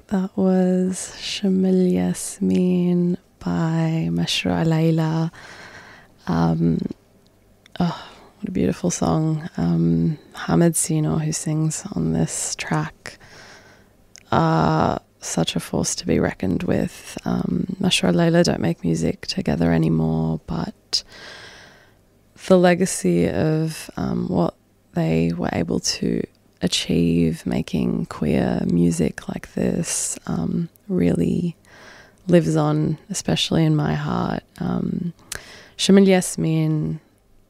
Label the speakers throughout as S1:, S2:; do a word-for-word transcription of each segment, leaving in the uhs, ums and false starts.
S1: That was Shamil Yasmin by Mashra Layla. Um, oh, what a beautiful song. Um, Hamid Sino, who sings on this track, uh, such a force to be reckoned with. Um, Mashra Layla don't make music together anymore, but the legacy of um, what they were able to achieve making queer music like this um, really lives on, especially in my heart. Um, Shamil Yasmin,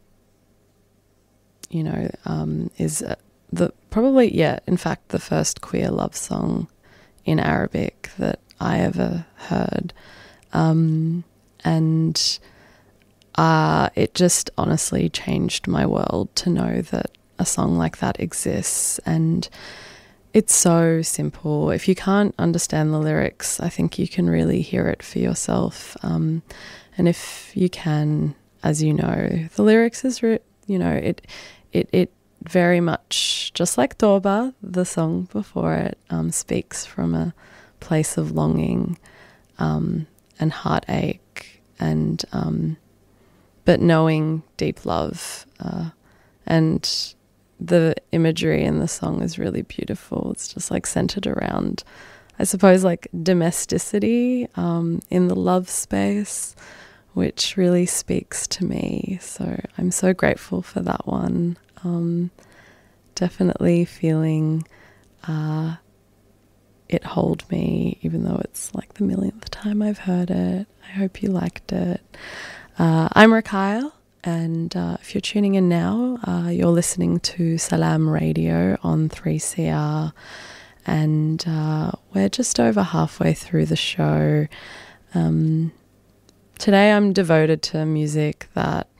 S1: you know, um, is uh, the probably, yeah, in fact, the first queer love song in Arabic that I ever heard. Um, and uh, it just honestly changed my world to know that a song like that exists, and it's so simple. If you can't understand the lyrics, I think you can really hear it for yourself. Um, and if you can, as you know, the lyrics is, re- you know, it, it, it very much, just like Toba, the song before it, um, speaks from a place of longing um, and heartache, and um, but knowing deep love, uh, and the imagery in the song is really beautiful. It's just like centered around, I suppose, like domesticity um, in the love space, which really speaks to me. So I'm so grateful for that one. Um, definitely feeling uh, it hold me, even though it's like the millionth time I've heard it. I hope you liked it. Uh, I'm Rakyle. And uh, if you're tuning in now, uh, you're listening to Salam Radio on three C R, and uh, we're just over halfway through the show. Um, today I'm devoted to music that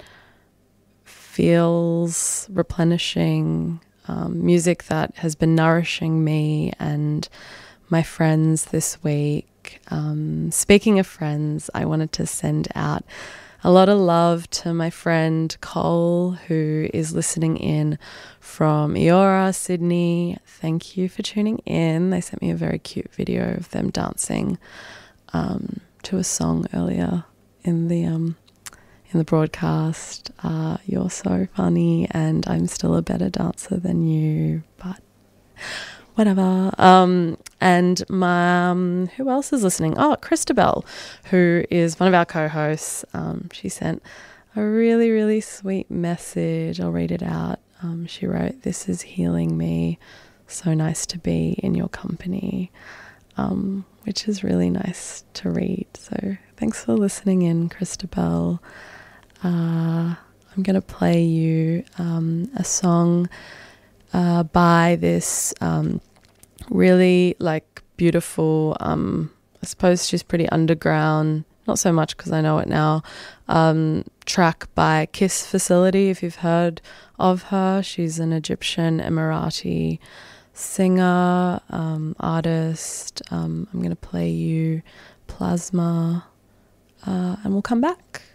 S1: feels replenishing, um, music that has been nourishing me and my friends this week. Um, speaking of friends, I wanted to send out a lot of love to my friend Cole, who is listening in from Eora, Sydney. Thank you for tuning in. They sent me a very cute video of them dancing um, to a song earlier in the um, in the broadcast. Uh, you're so funny, and I'm still a better dancer than you, but whatever. Um, and my, um, who else is listening? Oh, Christabel, who is one of our co-hosts. Um, she sent a really, really sweet message. I'll read it out. Um, she wrote, "This is healing me. So nice to be in your company," um, which is really nice to read. So thanks for listening in, Christabel. Uh, I'm going to play you um, a song uh, by this um, really like beautiful, um, I suppose she's pretty underground, not so much because I know it now, um, track by Kiss Facility, if you've heard of her. She's an Egyptian Emirati singer, um, artist. Um, I'm going to play you Plasma uh, and we'll come back.